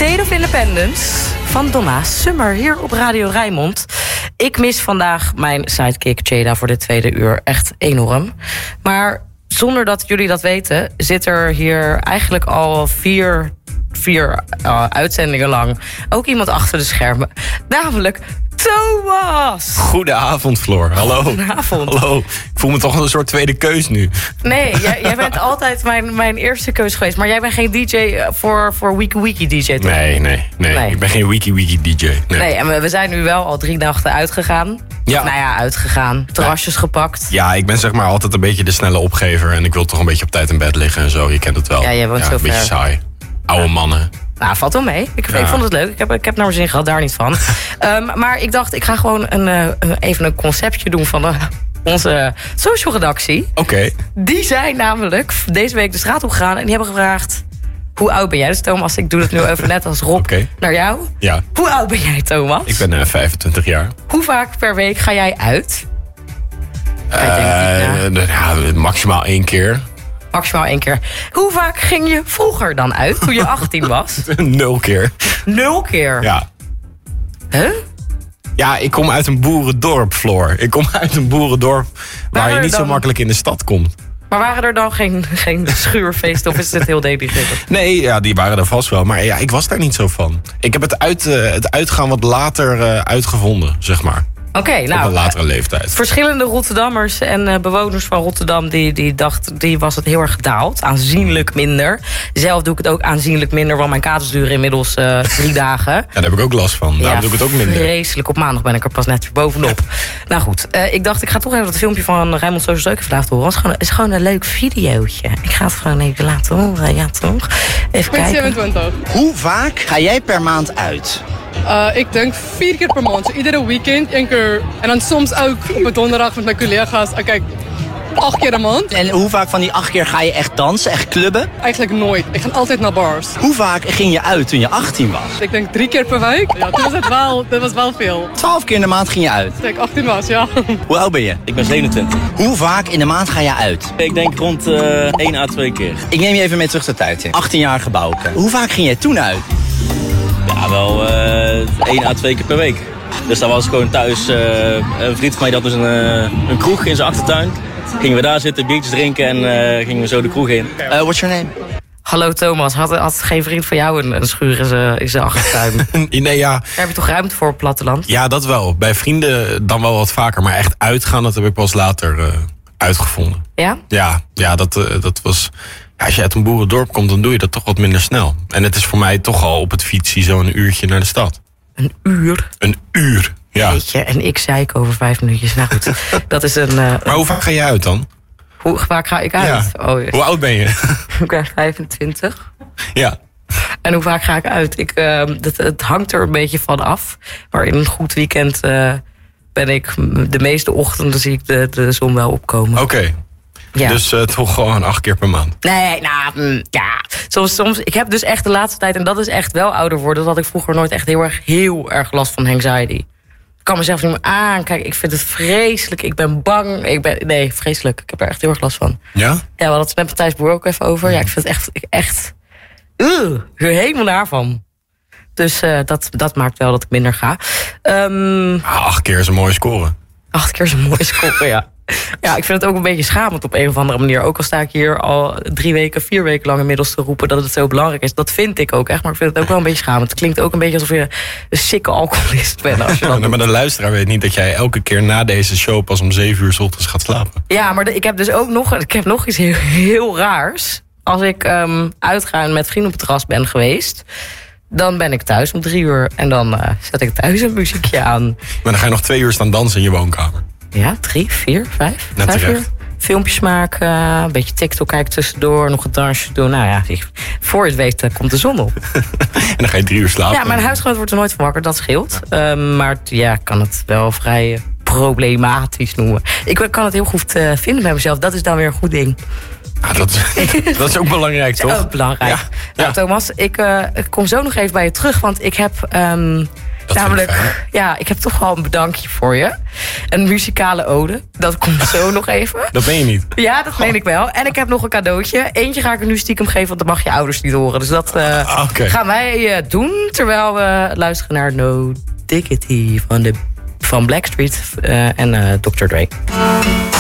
State of Independence van Donna Summer hier op Radio Rijnmond. Ik mis vandaag mijn sidekick Jada voor de tweede uur echt enorm. Maar zonder dat jullie dat weten, zit er hier eigenlijk al vier uitzendingen lang ook iemand achter de schermen. Namelijk Thomas! Goedenavond, Floor. Hallo. Goedenavond. Hallo. Ik voel me toch een soort tweede keus nu. Nee, jij bent altijd mijn eerste keus geweest. Maar jij bent geen DJ voor Wiki DJ, toch? Nee. Ik ben geen Wiki DJ. Nee, en we zijn nu wel al 3 nachten uitgegaan. Ja. Nou ja, uitgegaan. Terrasjes gepakt. Ja, ik ben zeg maar altijd een beetje de snelle opgever. En ik wil toch een beetje op tijd in bed liggen en zo. Je kent het wel. Ja, jij woont zo een ver. beetje saai. Oude mannen. Nou, valt wel mee. Ik vond het leuk. Ik heb naar mijn zin gehad, daar niet van. Maar ik dacht, ik ga gewoon even een conceptje doen van onze social redactie. Oké. Die zijn namelijk deze week de straat op gegaan en die hebben gevraagd: hoe oud ben jij? Dus Thomas, ik doe het nu even net als Rob naar jou. Ja. Hoe oud ben jij, Thomas? Ik ben 25 jaar. Hoe vaak per week ga jij uit? Maximaal 1 keer. Maximaal 1 keer. Hoe vaak ging je vroeger dan uit, toen je 18 was? 0 keer. 0 keer? Ja. Huh? Ja, ik kom uit een boerendorp, Floor. Ik kom uit een boerendorp waar je niet zo makkelijk in de stad komt. Maar waren er dan geen schuurfeesten of is het heel denigrerend? Nee, ja, die waren er vast wel. Maar ja, ik was daar niet zo van. Ik heb het uitgaan wat later uitgevonden, zeg maar. Oké, nou, op een latere leeftijd. Verschillende Rotterdammers en bewoners van Rotterdam die was het heel erg gedaald. Aanzienlijk minder. Zelf doe ik het ook aanzienlijk minder, want mijn kaders duren inmiddels 3 dagen. Ja, daar heb ik ook last van. Daarom doe ik het ook minder. Vreselijk. Op maandag ben ik er pas net weer bovenop. Nou goed, ik dacht, ik ga toch even dat filmpje van Rijnmond Social Zeker vandaag horen. Het is gewoon een leuk videootje. Ik ga het gewoon even laten horen. Ja, toch? Even kijken. 27. Hoe vaak ga jij per maand uit? Ik denk 4 keer per maand. Dus iedere weekend 1 keer. En dan soms ook op een donderdag met mijn collega's. Kijk, 8 keer een maand. En hoe vaak van die 8 keer ga je echt dansen, echt clubben? Eigenlijk nooit. Ik ga altijd naar bars. Hoe vaak ging je uit toen je 18 was? Ik denk 3 keer per week. Ja, dat was wel veel. 12 keer in de maand ging je uit? Toen ik 18 was, ja. Hoe oud ben je? Ik ben 27. Hoe vaak in de maand ga je uit? Ik denk rond 1 à 2 keer. Ik neem je even mee terug de tijd in. 18 jaar gebouwen. Hoe vaak ging jij toen uit? Ja, wel 1 à 2 keer per week. Dus dan was ik gewoon thuis. Een vriend van mij had dus een kroeg in zijn achtertuin. Gingen we daar zitten, biertjes drinken en gingen we zo de kroeg in. What's your name? Hallo Thomas, had geen vriend van jou een schuur in zijn achtertuin? Nee, ja. Daar heb je toch ruimte voor op het platteland? Ja, dat wel. Bij vrienden dan wel wat vaker. Maar echt uitgaan, dat heb ik pas later uitgevonden. Ja? Ja, dat was... Ja, als je uit een boerendorp komt, dan doe je dat toch wat minder snel. En het is voor mij toch al op het fietsie zo'n uurtje naar de stad. Een uur? Een uur, ja. Weet je, en ik zei ik over 5 minuutjes. Nou goed, dat is een... Maar hoe vaak ga je uit dan? Hoe vaak ga ik uit? Ja. Oh, hoe oud ben je? Ik ben 25. Ja. En hoe vaak ga ik uit? Het hangt er een beetje van af. Maar in een goed weekend ben ik... De meeste ochtenden zie ik de zon wel opkomen. Oké. Ja. Dus toch gewoon 8 keer per maand? Nee, nou, ja. Soms, ik heb dus echt de laatste tijd, en dat is echt wel ouder worden, dat had ik vroeger nooit echt heel erg last van anxiety. Ik kan mezelf niet meer aankijken. Ik vind het vreselijk. Ik ben bang. Nee, vreselijk. Ik heb er echt heel erg last van. Ja? Ja, we hadden het met Matthijs Boer ook even over. Ja, ik vind het echt helemaal naar van. Dus dat maakt wel dat ik minder ga. 8 keer is een mooie score. 8 keer is een mooie score, ja. Ja, ik vind het ook een beetje schamend op een of andere manier. Ook al sta ik hier al 3 weken, 4 weken lang inmiddels te roepen dat het zo belangrijk is. Dat vind ik ook echt, maar ik vind het ook wel een beetje schamend. Het klinkt ook een beetje alsof je een sikke alcoholist bent. Als je dat maar de luisteraar weet niet dat jij elke keer na deze show pas om 7 uur 's ochtends gaat slapen. Ja, maar ik heb dus ook nog iets heel raars. Als ik uitga en met vrienden op het terras ben geweest, dan ben ik thuis om 3 uur en dan zet ik thuis een muziekje aan. Maar dan ga je nog 2 uur staan dansen in je woonkamer. Ja, 3, 4, 5. Net 5 terecht. uur. Filmpjes maken, een beetje TikTok kijken tussendoor, nog een dansje doen. Nou ja, voor je het weet komt de zon op. En dan ga je 3 uur slapen. Ja, mijn huisgenoot wordt er nooit van wakker, dat scheelt. Maar ja, ik kan het wel vrij problematisch noemen. Ik kan het heel goed vinden bij mezelf. Dat is dan weer een goed ding. Ah, dat is ook belangrijk, toch? Ook belangrijk. Ja. Nou, Ja. Thomas, ik kom zo nog even bij je terug. Want ik heb Namelijk, ik heb toch wel een bedankje voor je. Een muzikale ode. Dat komt zo nog even. Dat ben je niet. Ja, dat meen ik wel. En ik heb nog een cadeautje. Eentje ga ik er nu stiekem geven, want dat mag je ouders niet horen. Dus dat gaan wij doen. Terwijl we luisteren naar No Diggity van Blackstreet en Dr. Dre.